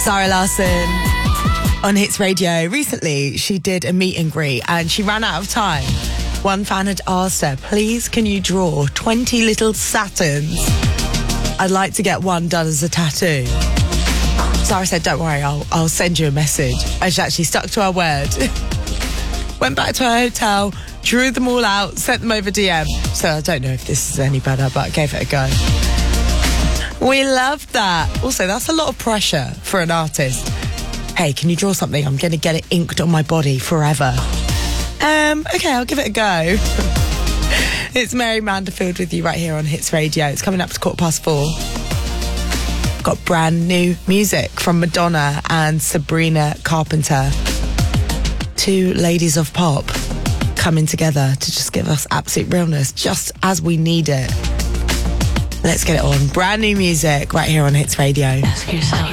Zara Larsson on Hits Radio. Recently, she did a meet and greet and she ran out of time. One fan had asked her, please can you draw 20 little Saturns? I'd like to get one done as a tattoo. Zara said, don't worry, I'll send you a message. And she actually stuck to her word. Went back to her hotel, drew them all out, sent them over DM. So I don't know if this is any better, but I gave it a go. We love that. Also, that's a lot of pressure for an artist. Hey, can you draw something? I'm going to get it inked on my body forever. Okay, I'll give it a go. It's Mary Manderfield with you right here on Hits Radio. It's coming up to 4:15. Got brand new music from Madonna and Sabrina Carpenter. Two ladies of pop coming together to just give us absolute realness, just as we need it. Let's get it on. Brand new music right here on Hits Radio. Ask yourself